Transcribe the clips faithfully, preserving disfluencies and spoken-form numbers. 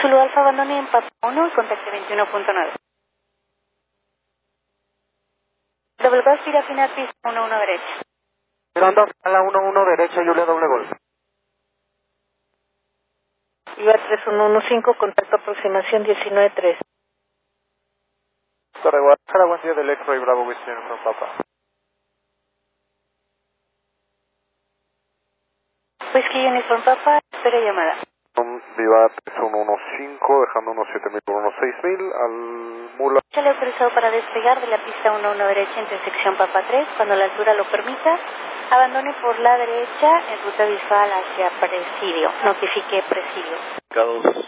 Zulu Alfa abandone en Papa uno, contacte veintiuno punto nueve. Doble Golf, tira final, pista uno uno derecha. Mirando a la uno uno derecha, Julia doble Golf. Viva tres uno uno cinco, contacto aproximación diecinueve tres. Torre Guadalajara, buen día del X-Ray Bravo, Whiskey from Papa. Whiskey Uniform Papa, espera llamada. Viva tres uno uno cinco, dejando unos siete mil por unos seis mil, al Mula. Ya le he autorizado para despegar de la pista uno uno derecha, intersección Papa tres, cuando la altura lo permita. Abandone por la derecha en ruta visual hacia Presidio. Notifique Presidio. Indicados.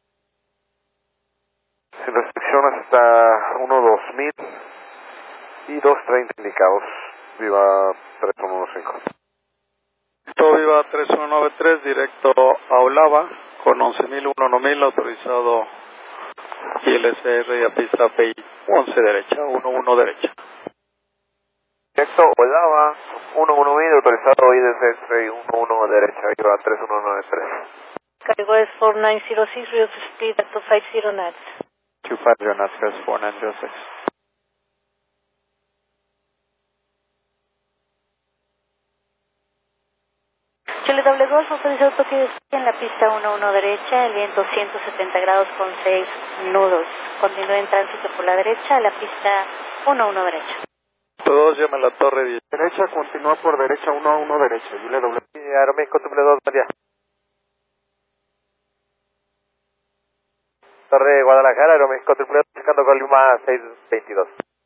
Sin restricción hasta uno dos mil y dos treinta indicados. Viva tres uno uno cinco. Todo Viva tres uno nueve tres, directo a Olava, con once mil, uno mil, autorizado I L C R y a pista P I once derecha, uno uno derecha. Directo Olava, uno uno mil, autorizado I D C uno uno derecha, Viva tres uno nueve tres. Cargo es cuatro nueve cero seis, real speed at two five zero knots. two five zero knots, crest four nine zero six. Chile doble Golf, autorizado toque de esquí en la pista uno uno derecha, el viento ciento setenta grados con seis nudos. Continúe en tránsito por la derecha a la pista uno uno derecha. Todos llama a la torre diez. Derecha, continúa por derecha, uno uno derecha, Julia doble. Aeroméxico triple dos, buen día. Torre Guadalajara, Aeroméxico triple dos, checando con Lima seis veintidós.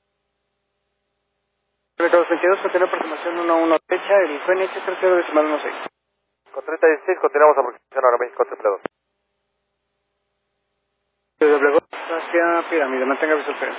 dos veintidós, continúa aproximación uno uno derecha, el I F N H tercero decimal uno seis. Con treinta dieciséis continuamos aproximación Aeroméxico triple dos. Doble Golf hacia Pirámide, mantenga visual frente.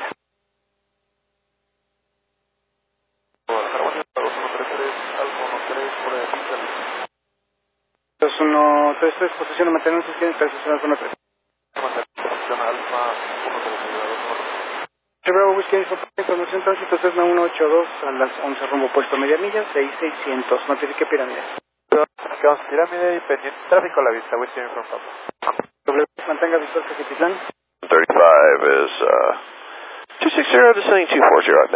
dos uno tres tres, posición a mantener un sistema de tres uno tres. Posición Alfa uno tres Bravo, Whiskey, información tránsito Cessna uno ocho dos a las once, rumbo puesto media milla, seis seiscientos, notifique Pirámide. Quedamos Pirámide y pendiente tráfico a la vista, Whiskey from Papa. Doble mantenga visual Capitlán. thirty-five is uh, two six zero descending two four zero.